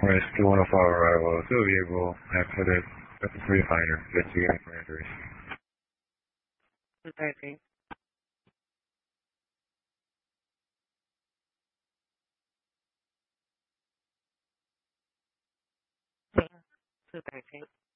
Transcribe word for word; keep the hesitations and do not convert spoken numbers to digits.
Rescue one of our rivals. So we go after that. That's a free finder. Let's see if matters. two thirty. two thirty.